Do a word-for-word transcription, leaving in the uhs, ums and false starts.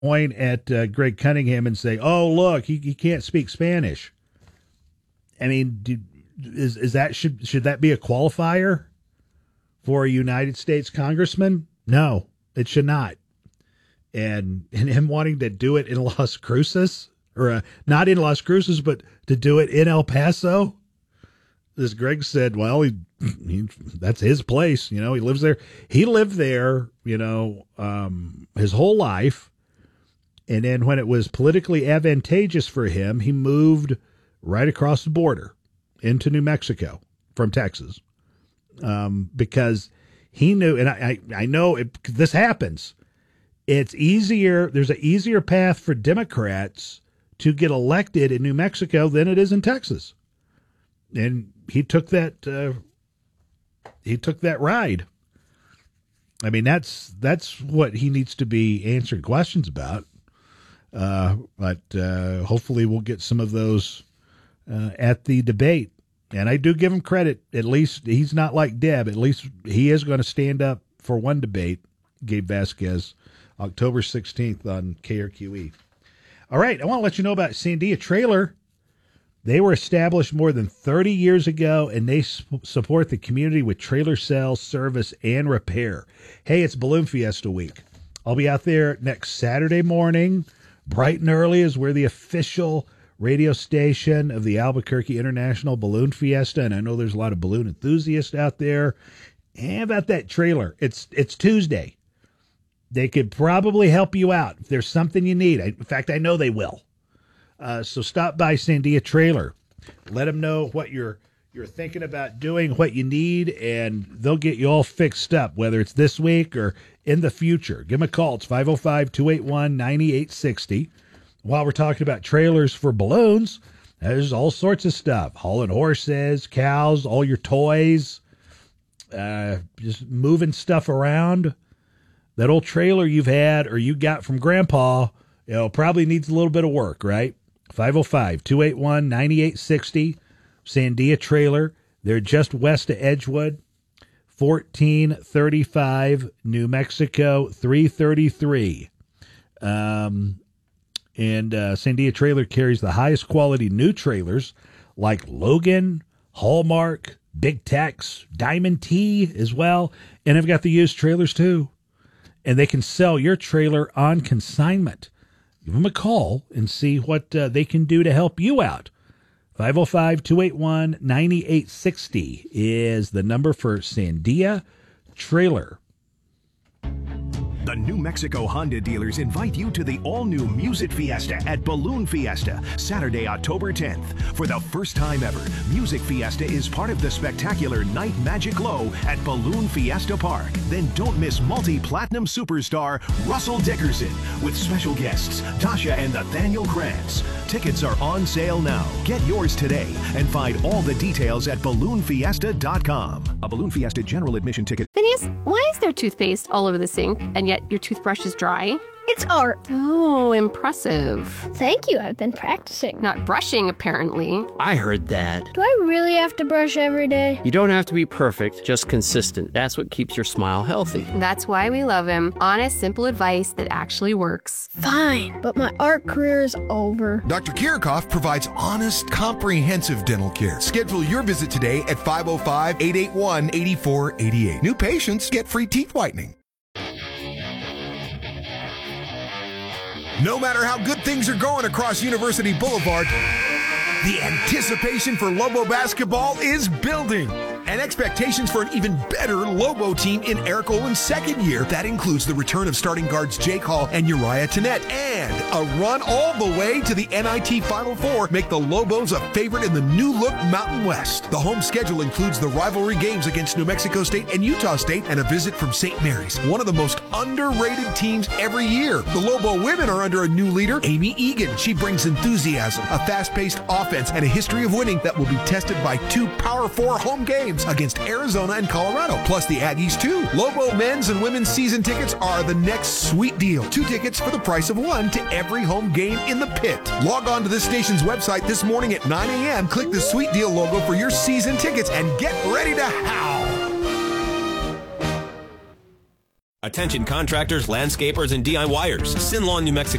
point at uh, Greg Cunningham and say, "Oh, look, he, he can't speak Spanish." I mean, do, is is that should should that be a qualifier for a United States congressman? No, it should not. And and him wanting to do it in Las Cruces, or uh, not in Las Cruces, but to do it in El Paso. As Greg said, well, he, he that's his place. You know, he lives there. He lived there, you know, um, his whole life. And then when it was politically advantageous for him, he moved right across the border into New Mexico from Texas, um, because he knew, and I, I, I know it, this happens. It's easier. There's an easier path for Democrats to get elected in New Mexico than it is in Texas. And he took that, uh, he took that ride. I mean, that's, that's what he needs to be answering questions about. Uh, but, uh, hopefully we'll get some of those, uh, at the debate. And I do give him credit. At least he's not like Deb. At least he is going to stand up for one debate. Gabe Vasquez, October sixteenth on K R Q E. All right. I want to let you know about Sandia Trailer. They were established more than thirty years ago, and they sp- support the community with trailer sales, service, and repair. Hey, it's Balloon Fiesta week. I'll be out there next Saturday morning, bright and early, as we're the official radio station of the Albuquerque International Balloon Fiesta, and I know there's a lot of balloon enthusiasts out there. And about that trailer, it's it's Tuesday. They could probably help you out if there's something you need. I, in fact, I know they will. Uh, so stop by Sandia Trailer. Let them know what you're you're thinking about doing, what you need, and they'll get you all fixed up, whether it's this week or in the future. Give them a call. It's five oh five, two eight one, nine eight six oh. While we're talking about trailers for balloons, there's all sorts of stuff. Hauling horses, cows, all your toys, uh, just moving stuff around. That old trailer you've had or you got from Grandpa, you know, probably needs a little bit of work, right? five oh five, two eight one, nine eight six oh, Sandia Trailer. They're just west of Edgewood, fourteen thirty-five New Mexico three thirty-three. Um, and uh, Sandia Trailer carries the highest quality new trailers like Logan, Hallmark, Big Tex, Diamond T as well. And I've got the used trailers too. And they can sell your trailer on consignment. Give them a call and see what uh, they can do to help you out. five oh five, two eight one, nine eight six oh is the number for Sandia Trailer. The New Mexico Honda dealers invite you to the all-new Music Fiesta at Balloon Fiesta, Saturday, October tenth. For the first time ever, Music Fiesta is part of the spectacular Night Magic Glow at Balloon Fiesta Park. Then don't miss multi-platinum superstar Russell Dickerson with special guests Tasha and Nathaniel Krantz. Tickets are on sale now. Get yours today and find all the details at balloon fiesta dot com. A Balloon Fiesta general admission ticket. Phineas, why is there toothpaste all over the sink and yet your toothbrush is dry? It's art. Oh, impressive. Thank you. I've been practicing. Not brushing, apparently. I heard that. Do I really have to brush every day? You don't have to be perfect, just consistent. That's what keeps your smile healthy. That's why we love him. Honest, simple advice that actually works. Fine, but my art career is over. Doctor Kirchhoff provides honest, comprehensive dental care. Schedule your visit today at five oh five, eight eight one, eight four eight eight. New patients get free teeth whitening. No matter how good things are going across University Boulevard, the anticipation for Lobo basketball is building. And expectations for an even better Lobo team in Eric Olin's second year. That includes the return of starting guards Jake Hall and Uriah Tenet. And a run all the way to the N I T Final Four make the Lobos a favorite in the new look Mountain West. The home schedule includes the rivalry games against New Mexico State and Utah State and a visit from Saint Mary's, one of the most underrated teams every year. The Lobo women are under a new leader, Amy Egan. She brings enthusiasm, a fast-paced offense, and a history of winning that will be tested by two Power Four home games against Arizona and Colorado, plus the Aggies too. Lobo men's and women's season tickets are the next sweet deal. Two tickets for the price of one to every home game in the pit. Log on to this station's website this morning at nine a.m. Click the sweet deal logo for your season tickets and get ready to howl. Attention contractors, landscapers, and D I Y ers. Sinlawn, New Mexico